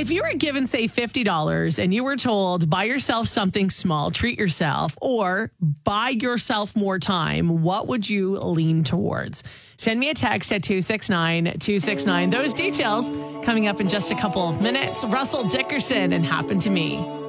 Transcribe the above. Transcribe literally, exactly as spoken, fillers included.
If you were given, say, fifty dollars and you were told, buy yourself something small, treat yourself, or buy yourself more time, what would you lean towards? Send me a text at two six nine two six nine. Those details coming up in just a couple of minutes. Russell Dickerson and Happen to Me.